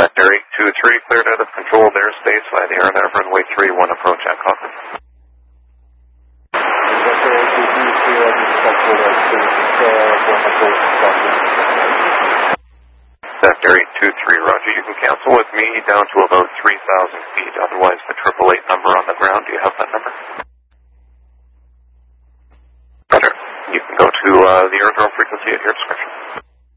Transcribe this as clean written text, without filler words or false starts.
Sector 823, cleared out of controlled airspace by the aircraft runway 31 approach at Cochrane. Sector 823, roger. You can cancel with me down to about 3,000 feet. Otherwise, the 888 number on the ground. Do you have that number? Roger. You can go to the aerodrome frequency at your discretion.